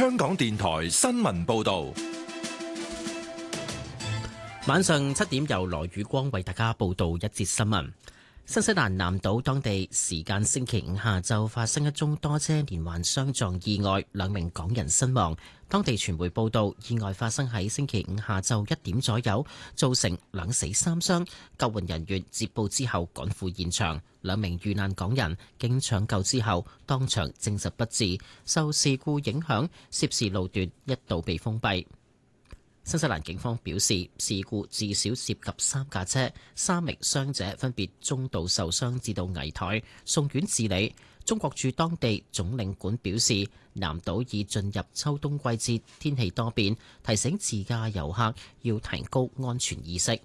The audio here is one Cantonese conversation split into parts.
香港電台新聞報道。 晚上7點由羅宇光為大家報道一節新聞。新西蘭南島當地時間星期五下晝發生一宗多車連環相撞意外，2名港人身亡。當地傳媒報道，意外發生喺星期五下晝1點左右，造成2死3傷。救援人員接報之後趕赴現場，2名遇難港人經搶救之後當場證實不治。受事故影響，涉事路段一度被封閉。新西蘭警方表示，事故至少涉及3架車，3名傷者分別中度受傷至到危殆，送院治理。中國駐當地總領館表示，南島已進入秋冬季節，天氣多變，提醒自駕遊客要提高安全意識。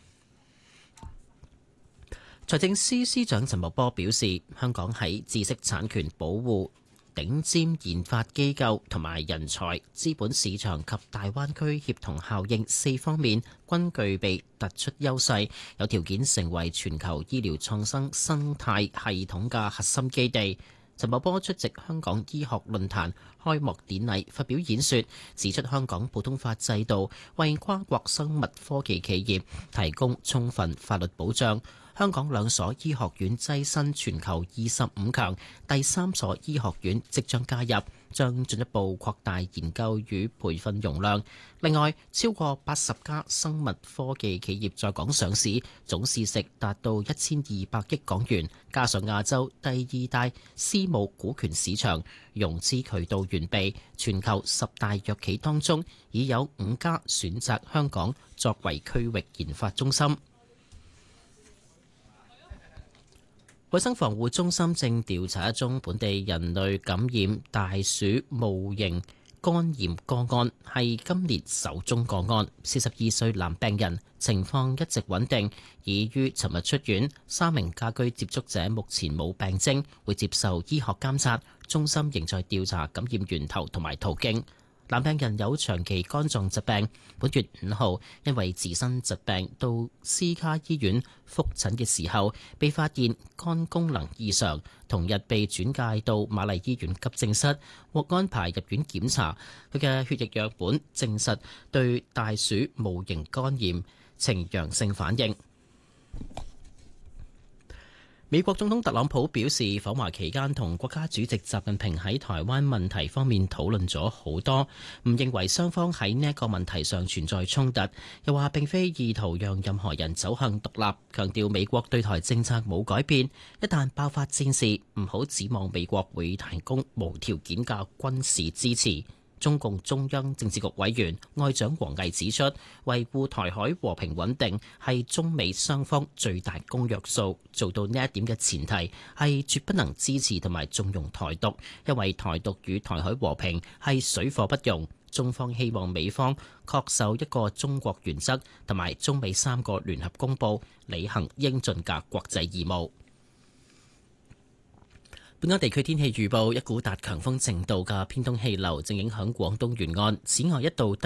財政司司長陳茂波表示，香港喺知識產權保護、頂尖研發機構同埋人才、資本市場及大灣區協同效應4方面均具備突出優勢，有條件成為全球醫療創新生態系統嘅核心基地。陳茂波出席香港醫學論壇開幕典禮發表演說，指出香港普通法制度為跨國生物科技企業提供充分法律保障。香港2所醫學院躋身全球25強，第3所醫學院即將加入，將進一步擴大研究與培訓容量。另外，超過80家生物科技企業在港上市，總市值達到1200億港元，加上亞洲第2大私募股權市場，融資渠道完備。全球10大藥企當中，已有5家選擇香港作為區域研發中心。衛生防護中心正調查一宗本地人類感染大鼠戊型肝炎個案，係今年首宗個案。42歲男病人情況一直穩定，已於尋日出院。3名家居接觸者目前冇病徵，會接受醫學監察。中心仍在調查感染源頭同埋途徑。男病人有長期肝臟疾病，本月5號因為自身疾病到私家醫院覆診嘅時候，被發現肝功能異常，同日被轉介到瑪麗醫院急症室，獲安排入院檢查。佢嘅血液樣本證實對大鼠戊型肝炎呈陽性反應。美國總統特朗普表示，訪華期間同國家主席習近平喺台灣問題方面討論咗好多，唔認為雙方喺呢一個問題上存在衝突，又話並非意圖讓任何人走向獨立，強調美國對台政策冇改變，一旦爆發戰事，唔好指望美國會提供無條件嘅軍事支持。中共中央政治局委員外長王毅指出，維護台海和平穩定係中美雙方最大公約數，做到呢一點嘅前提係絕不能支持同埋縱容台獨，因為台獨與台海和平係水火不容。中方希望美方恪守一個中國原則同埋中美3個聯合公報，履行應盡嘅國際義務。本港地區天氣預報，一股達強風程度嘅偏東氣流正影響廣東沿岸，此外一道